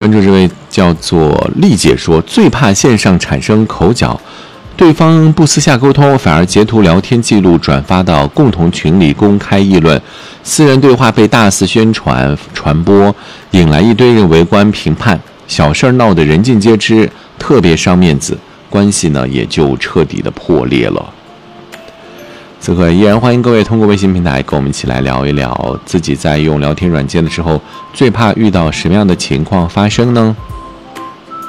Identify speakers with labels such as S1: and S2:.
S1: 关注这位叫做丽姐说，最怕线上产生口角，对方不私下沟通，反而截图聊天记录转发到共同群里公开议论，私人对话被大肆宣传传播，引来一堆人围观评判，小事闹得人尽皆知，特别伤面子，关系呢也就彻底的破裂了。此刻依然欢迎各位通过微信平台跟我们一起来聊一聊自己在用聊天软件的时候最怕遇到什么样的情况发生呢？